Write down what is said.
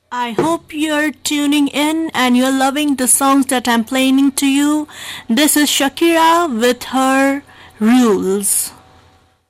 I hope you're tuning in and you're loving the songs that I'm playing to you. This is Shakira with her Rules.